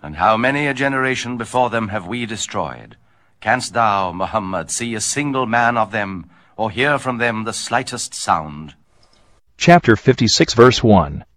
And how many a generation before them have we destroyed? Canst thou, Muhammad, see a single man of them, or hear from them the slightest sound? Chapter 56, verse 1.